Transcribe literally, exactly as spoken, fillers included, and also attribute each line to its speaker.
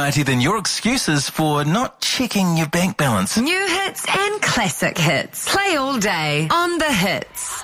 Speaker 1: variety than your excuses for not checking your bank balance.
Speaker 2: New hits and classic hits. Play all day on The Hits.